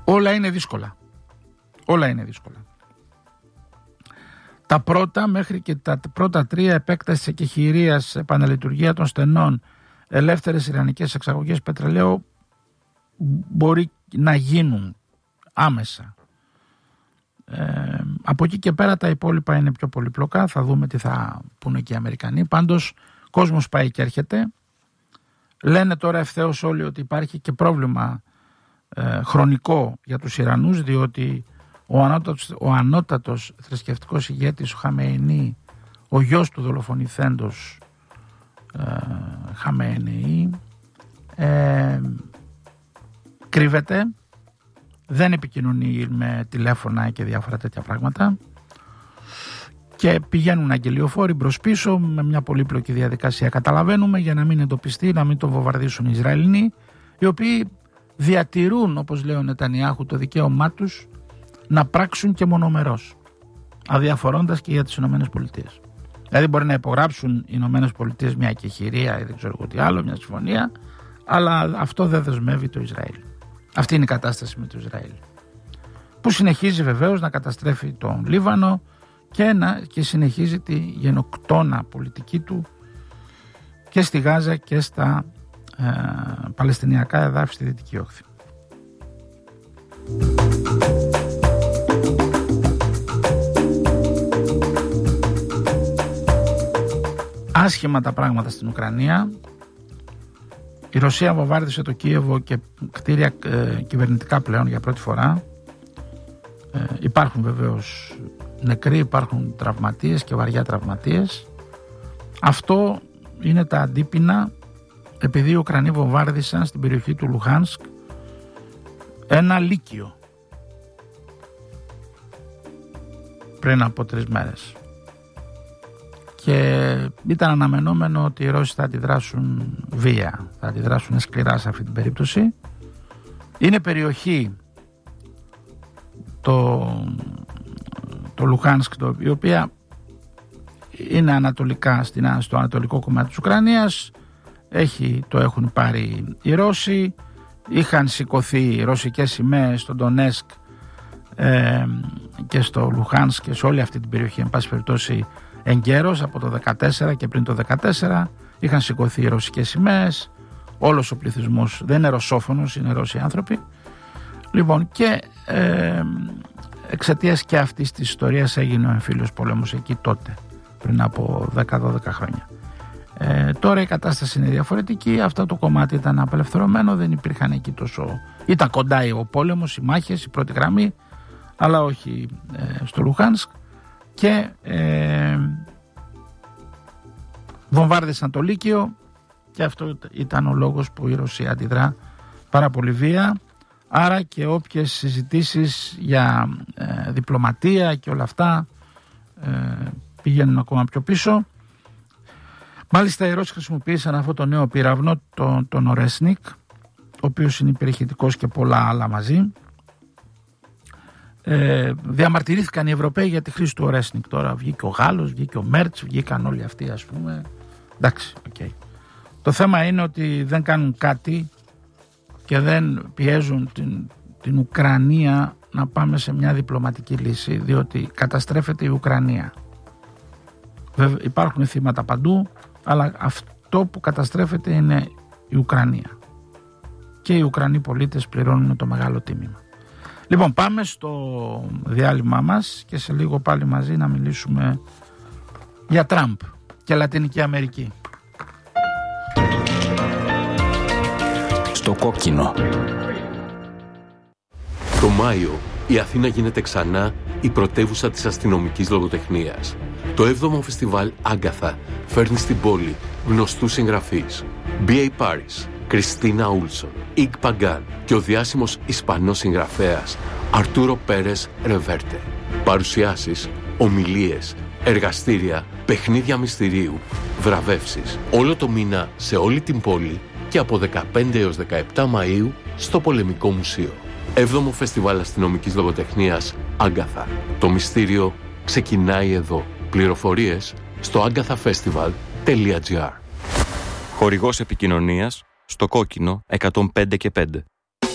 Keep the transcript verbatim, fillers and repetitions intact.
Όλα είναι δύσκολα. Όλα είναι δύσκολα. Τα πρώτα μέχρι και τα πρώτα τρία, επέκταση και χειρίας, επαναλειτουργία των στενών, ελεύθερες ιρανικές εξαγωγές πετρελαίου, μπορεί να γίνουν άμεσα. Ε, από εκεί και πέρα τα υπόλοιπα είναι πιο πολύπλοκα. Θα δούμε τι θα πούνε και οι Αμερικανοί. Πάντως κόσμος πάει και έρχεται. Λένε τώρα ευθέως όλοι ότι υπάρχει και πρόβλημα ε, χρονικό για τους Ιρανούς, διότι ο ανώτατος, ο ανώτατος θρησκευτικός ηγέτης, ο Χαμεϊνί, ο γιος του δολοφονηθέντος ε, Χαμεϊνί, ε, κρύβεται, δεν επικοινωνεί με τηλέφωνα και διάφορα τέτοια πράγματα και πηγαίνουν αγγελιοφόροι μπρος πίσω με μια πολύπλοκη διαδικασία, καταλαβαίνουμε, για να μην εντοπιστεί, να μην τον βομβαρδίσουν οι Ισραηλινοί, οι οποίοι διατηρούν, όπως λέει ο Νετανιάχου, το δικαίωμά τους να πράξουν και μονομερός, αδιαφορώντας και για τις Ηνωμένες Πολιτείες. Δηλαδή μπορεί να υπογράψουν οι Ηνωμένες Πολιτείες μια εκεχηρία ή δεν ξέρω εγώ τι άλλο, μια συμφωνία, αλλά αυτό δεν δεσμεύει το Ισραήλ. Αυτή είναι η κατάσταση με το Ισραήλ, που συνεχίζει βεβαίως να καταστρέφει τον Λίβανο και, να, και συνεχίζει τη γενοκτώνα πολιτική του και στη Γάζα και στα ε, Παλαιστινιακά εδάφη στη Δυτική Όχθη. Άσχημα τα πράγματα στην Ουκρανία. Η Ρωσία βομβάρδισε το Κίεβο και κτίρια ε, κυβερνητικά πλέον για πρώτη φορά. Ε, υπάρχουν βεβαίως νεκροί, υπάρχουν τραυματίες και βαριά τραυματίες. Αυτό είναι τα αντίπεινα, επειδή οι Ουκρανοί βομβάρδισαν στην περιοχή του Λουχάνσκ ένα λύκειο πριν από τρεις μέρες. Και ήταν αναμενόμενο ότι οι Ρώσοι θα αντιδράσουν βία, θα αντιδράσουν σκληρά σε αυτή την περίπτωση. Είναι περιοχή το, το Λουχάνσκ, το, η οποία είναι ανατολικά, στην, στο ανατολικό κομμάτι της Ουκρανίας. Έχει, το έχουν πάρει οι Ρώσοι. Είχαν σηκωθεί ρωσικές σημαίες στο Ντονέσκ ε, και στο Λουχάνσκ και σε όλη αυτή την περιοχή, εν πάση περιπτώσει, εγκαίρως από το δεκατέσσερα και πριν το δεκατέσσερα είχαν σηκωθεί οι ρωσικές σημαίες. Όλος ο πληθυσμός δεν είναι ρωσόφωνος, είναι Ρώσοι άνθρωποι. Λοιπόν, και ε, εξαιτίας και αυτής της ιστορίας έγινε ο εμφύλιος πόλεμος εκεί τότε, πριν από δέκα δώδεκα χρόνια. Ε, τώρα η κατάσταση είναι διαφορετική. Αυτό το κομμάτι ήταν απελευθερωμένο, δεν υπήρχαν εκεί τόσο. Ήταν κοντά ο πόλεμος, οι μάχες, η πρώτη γραμμή, αλλά όχι ε, στο Λουχάνσκ. Και ε, βομβάρδισαν το λύκειο και αυτό ήταν ο λόγος που η Ρωσία αντιδρά πάρα πολύ βία. Άρα και όποιες συζητήσεις για ε, διπλωματία και όλα αυτά ε, πηγαίνουν ακόμα πιο πίσω. Μάλιστα οι Ρώσοι χρησιμοποίησαν αυτό το νέο πυραυνό, τον, τον Ορέσνικ, ο οποίος είναι υπερηχητικός και πολλά άλλα μαζί. Ε, διαμαρτυρήθηκαν οι Ευρωπαίοι για τη χρήση του Ορέσνικ. Τώρα βγήκε ο Γάλλος, βγήκε ο Μέρτς, βγήκαν όλοι αυτοί, ας πούμε. Εντάξει, οκ. Okay. Το θέμα είναι ότι δεν κάνουν κάτι και δεν πιέζουν την, την Ουκρανία να πάμε σε μια διπλωματική λύση, διότι καταστρέφεται η Ουκρανία. Βέβαια υπάρχουν θύματα παντού, αλλά αυτό που καταστρέφεται είναι η Ουκρανία. Και οι Ουκρανοί πολίτες πληρώνουν το μεγάλο τίμημα. Λοιπόν, πάμε στο διάλειμμα μας και σε λίγο πάλι μαζί να μιλήσουμε για Τραμπ και Λατινική Αμερική. Στο κόκκινο. Το Μάιο η Αθήνα γίνεται ξανά η πρωτεύουσα της αστυνομικής λογοτεχνίας. Το έβδομο φεστιβάλ Άγκαθα φέρνει στην πόλη γνωστούς συγγραφείς. μπι έι Paris, Κριστίνα Ούλσον, Ιγ Παγκάν και ο διάσημος Ισπανός συγγραφέας Αρτούρο Πέρες Ρεβέρτε. Παρουσιάσεις, ομιλίες, εργαστήρια, παιχνίδια μυστηρίου, βραβεύσεις. Όλο το μήνα σε όλη την πόλη και από δεκαπέντε έως δεκαεπτά Μαΐου στο Πολεμικό Μουσείο. Έβδομο φεστιβάλ αστυνομικής λογοτεχνίας Άγκαθα. Το μυστήριο ξεκινάει εδώ. Πληροφορίες στο agathafestival τελεία τζι άρ. Χορηγός επικοινωνίας στο κόκκινο εκατόν πέντε και πέντε.